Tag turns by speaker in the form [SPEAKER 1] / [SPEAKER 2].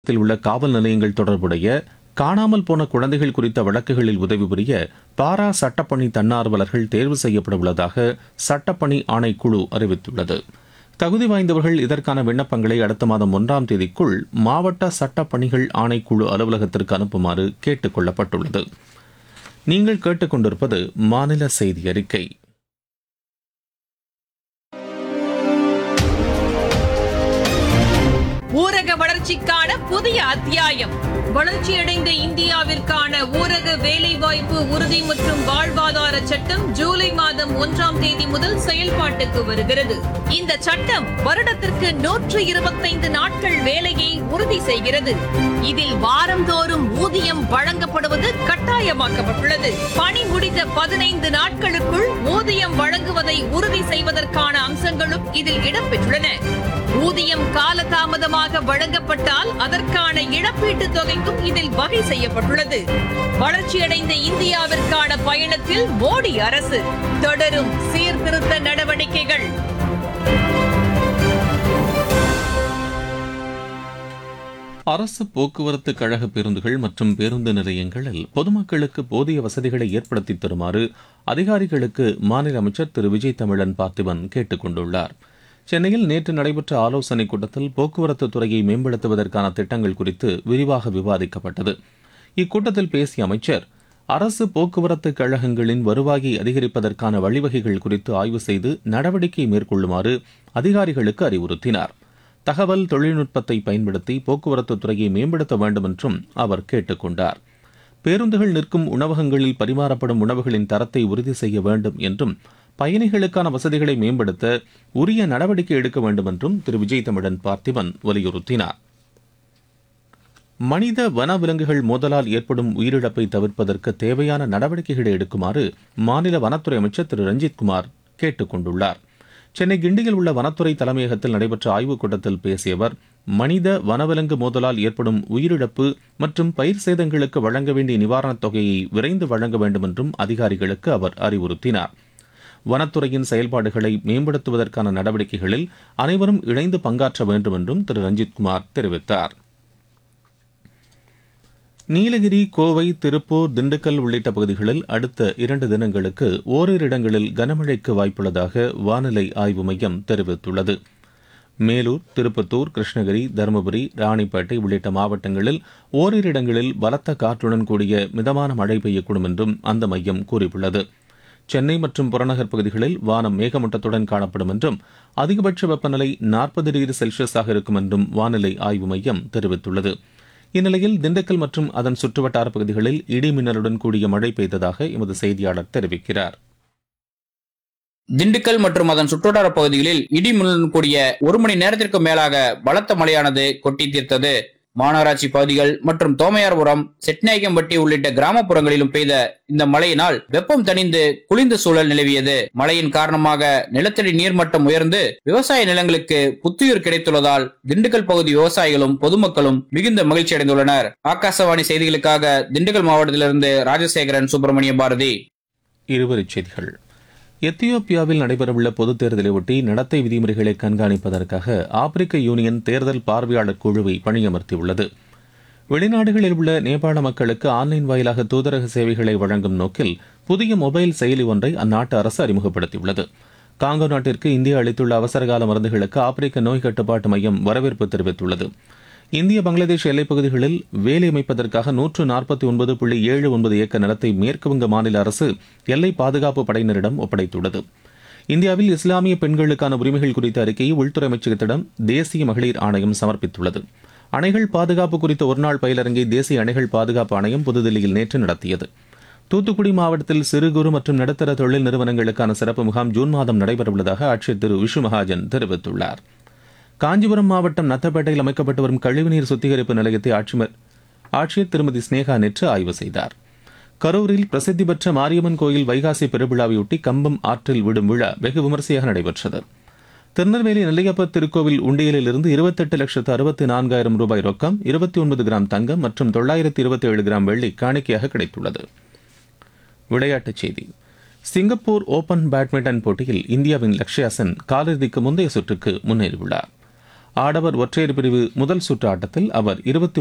[SPEAKER 1] உள்ள காவல் நிலையங்கள் தொடர்புடைய காணாமல் போன குழந்தைகள் குறித்த வழக்குகளில் உதவி புரிய பாரா சட்டப்பணி தன்னார்வலர்கள் தேர்வு செய்யப்பட உள்ளதாக சட்டப்பணி ஆணைக்குழு அறிவித்துள்ளது. தகுதி வாய்ந்தவர்கள் இதற்கான விண்ணப்பங்களை அடுத்த மாதம் 1ஆம் தேதிக்குள் மாவட்ட சட்டப்பணிகள் ஆணைக்குழு அலுவலகத்திற்கு அனுப்புமாறு கேட்டுக் கொள்ளப்பட்டுள்ளது. நீங்கள் கேட்டுக்கொண்டிருப்பது மாநில செய்தி அறிக்கை.
[SPEAKER 2] ஊரக வளர்ச்சிக்கான புதிய அத்தியாயம். வளர்ச்சியடைந்த இந்தியாவிற்கான ஊரக வேலைவாய்ப்பு உறுதி மற்றும் வாழ்வாதார சட்டம் ஜூலை மாதம் 1ஆம் தேதி முதல் செயல்பாட்டுக்கு வருகிறது. இந்த சட்டம் வருடத்திற்கு 125 நாட்கள் வேலையை உறுதி செய்கிறது. இதில் வாரந்தோறும் ஊதியம் வழங்கப்படுவது கட்டாயமாக்கப்பட்டுள்ளது. பணி முடிந்த 15 நாட்களுக்குள் ஊதியம் வழங்குவதை உறுதி செய்வதற்கான அம்சங்களும் இதில் இடம்பெற்றுள்ளன. ஊதியம் காலதாமதமாக வழங்கப்பட்டால் அதற்கான இழப்பீட்டுத் தொகைக்கும் இதில் வகை செய்யப்பட்டுள்ளது. வளர்ச்சியடைந்த இந்தியாவிற்கான பயணத்தில் மோடி அரசு தொடரும் சீர்திருத்த நடவடிக்கைகள்.
[SPEAKER 1] அரசு போக்குவரத்து கழக பேருந்துகள் மற்றும் பேருந்து நிலையங்களில் பொதுமக்களுக்கு போதிய வசதிகளை ஏற்படுத்தி தருமாறு அதிகாரிகளுக்கு மாநில அமைச்சர் திரு விஜய் தமிழன் பார்த்திபன் கேட்டுக் கொண்டுள்ளார். சென்னையில் நேற்று நடைபெற்ற ஆலோசனைக் கூட்டத்தில் போக்குவரத்து துறையை மேம்படுத்துவதற்கான திட்டங்கள் குறித்து விரிவாக விவாதிக்கப்பட்டது. இக்கூட்டத்தில் பேசிய அமைச்சர், அரசு போக்குவரத்து கழகங்களின் வருவாயை அதிகரிப்பதற்கான வழிவகைகள் குறித்து ஆய்வு செய்து நடவடிக்கை மேற்கொள்ளுமாறு அதிகாரிகளுக்கு அறிவுறுத்தினார். தகவல் தொழில்நுட்பத்தை பயன்படுத்தி போக்குவரத்து துறையை மேம்படுத்த வேண்டும் என்றும் அவர் கேட்டுக் கொண்டார். பேருந்துகள் நிற்கும் உணவகங்களில் பரிமாறப்படும் உணவுகளின் தரத்தை உறுதி செய்ய வேண்டும் என்றும் பயணிகளுக்கான வசதிகளை மேம்படுத்த உரிய நடவடிக்கை எடுக்க வேண்டும் என்றும் திரு விஜய் தமிழன் பார்த்திபன் வலியுறுத்தினார். மனித வனவிலங்குகள் மோதலால் ஏற்படும் உயிரிழப்பை தவிர்ப்பதற்கு தேவையான நடவடிக்கைகளை எடுக்குமாறு மாநில வனத்துறை அமைச்சர் திரு ரஞ்சித்குமார் கேட்டுக் கொண்டுள்ளார். சென்னை கிண்டியில் உள்ள வனத்துறை தலைமையகத்தில் நடைபெற்ற ஆய்வுக் கூட்டத்தில் பேசிய அவர், மனித வனவிலங்கு மோதலால் ஏற்படும் உயிரிழப்பு மற்றும் பயிர் சேதங்களுக்கு வழங்க வேண்டிய நிவாரணத் தொகையை விரைந்து வழங்க வேண்டும் என்றும் அதிகாரிகளுக்கு அவர் அறிவுறுத்தினார். வனத்துறையின் செயல்பாடுகளை மேம்படுத்துவதற்கான நடவடிக்கைகளில் அனைவரும் இணைந்து பங்காற்ற வேண்டும் என்றும் திரு ரஞ்சித்குமார் தெரிவித்தார். நீலகிரி, கோவை, திருப்பூர், திண்டுக்கல் உள்ளிட்ட பகுதிகளில் அடுத்த 2 தினங்களுக்கு ஓரிரு இடங்களில் கனமழைக்கு வாய்ப்புள்ளதாக வானிலை ஆய்வு மையம் தெரிவித்துள்ளது. மேலூர், திருப்பத்தூர், கிருஷ்ணகிரி, தருமபுரி, ராணிப்பேட்டை உள்ளிட்ட மாவட்டங்களில் ஓரிரு இடங்களில் பலத்த காற்றுடன் கூடிய மிதமான மழை பெய்யக்கூடும் என்றும் அந்த மையம் கூறியுள்ளது. சென்னை மற்றும் புறநகர் பகுதிகளில் வானம் மேகமூட்டத்துடன் காணப்படும் என்றும் அதிகபட்ச வெப்பநிலை 40 டிகிரி செல்சியஸாக இருக்கும் என்றும் வானிலை ஆய்வு மையம் தெரிவித்துள்ளது. இந்நிலையில் திண்டுக்கல் மற்றும் அதன் சுற்றுவட்டார பகுதிகளில் இடி மின்னலுடன் கூடிய மழை பெய்ததாக எமது செய்தியாளர் தெரிவிக்கிறார்.
[SPEAKER 3] திண்டுக்கல் மற்றும் அதன் சுற்றுவட்டார பகுதிகளில் இடி மின்னலுடன் கூடிய 1 மணி நேரத்திற்கு மேலாக பலத்த மழையானது கொட்டி தீர்த்தது. மாநகராட்சி பகுதிகள் மற்றும் தோமையார்புரம், செட்நாயக்கம்பட்டி உள்ளிட்ட கிராமப்புறங்களிலும் பெய்த இந்த மழையினால் வெப்பம் தணிந்து குளிர்ந்த சூழல் நிலவியது. மழையின் காரணமாக நிலத்தடி நீர்மட்டம் உயர்ந்து விவசாய நிலங்களுக்கு புத்துயிர் கிடைத்துள்ளதால் திண்டுக்கல் பகுதி விவசாயிகளும் பொதுமக்களும் மிகுந்த மகிழ்ச்சி அடைந்துள்ளனர். ஆகாசவாணி செய்திகளுக்காக திண்டுக்கல் மாவட்டத்திலிருந்து ராஜசேகரன், சுப்பிரமணிய பாரதி.
[SPEAKER 1] இருவரிச் செய்திகள். எத்தியோப்பியாவில் நடைபெறவுள்ள பொதுத் தேர்தலை ஒட்டி நடத்தை விதிமுறைகளை கண்காணிப்பதற்காக ஆப்பிரிக்க யூனியன் தேர்தல் பார்வையாளர் குழுவை பணியமர்த்தியுள்ளது. வெளிநாடுகளில் உள்ள நேபாள மக்களுக்கு ஆன்லைன் வாயிலாக தூதரக சேவைகளை வழங்கும் நோக்கில் புதிய மொபைல் செயலி ஒன்றை அந்நாட்டு அரசு அறிமுகப்படுத்தியுள்ளது. காங்கோ நாட்டிற்கு இந்தியா அளித்துள்ள அவசரகால மருந்துகளுக்கு ஆப்பிரிக்க நோய் கட்டுப்பாட்டு மையம் வரவேற்பு தெரிவித்துள்ளது. இந்திய பங்களாதேஷ் எல்லைப்பகுதிகளில் வேலை அமைப்பதற்காக 149.79 ஏக்கர் நிலத்தை மேற்குவங்க மாநில அரசு எல்லை பாதுகாப்பு படையினரிடம் ஒப்படைத்துள்ளது. இந்தியாவில் இஸ்லாமிய பெண்களுக்கான உரிமைகள் குறித்த அறிக்கையை உள்துறை அமைச்சகத்திடம் தேசிய மகளிர் ஆணையம் சமர்ப்பித்துள்ளது. அணைகள் பாதுகாப்பு குறித்த ஒருநாள் பயிலரங்கை தேசிய அணைகள் பாதுகாப்பு ஆணையம் புதுதில்லியில் நேற்று நடத்தியது. தூத்துக்குடி மாவட்டத்தில் சிறு குறு மற்றும் நடுத்தர தொழில் நிறுவனங்களுக்கான சிறப்பு முகாம் ஜூன் மாதம் நடைபெறவுள்ளதாக ஆட்சியர் திரு விஷு மகாஜன் தெரிவித்துள்ளார். காஞ்சிபுரம் மாவட்டம் நத்தப்பேட்டையில் அமைக்கப்பட்டு வரும் கழிவுநீர் சுத்திகரிப்பு நிலையத்தை ஆட்சியர் திருமதி ஸ்னேகா நேற்று ஆய்வு செய்தார். கரூரில் பிரசித்தி பெற்ற மாரியம்மன் கோயில் வைகாசி பெருவிழாவையொட்டி கம்பம் ஆற்றில் விடும் விழா வெகு விமரிசையாக நடைபெற்றது. திருநெல்வேலி நெல்லையப்பர் திருக்கோவில் உண்டியலில் இருந்து 28,64,000 ரூபாய் ரொக்கம், 29 கிராம் தங்கம் மற்றும் 927 கிராம் வெள்ளி காணிக்கையாக கிடைத்துள்ளது. விளையாட்டுச் செய்தி. சிங்கப்பூர் ஓபன் பேட்மிண்டன் போட்டியில் இந்தியாவின் லக்ஷ்யா சென் காலிறுதிக்கு முந்தைய சுற்றுக்கு முன்னேறியுள்ளார். ஆடவர் ஒற்றையர் பிரிவு முதல் சுற்று ஆட்டத்தில் அவர் 21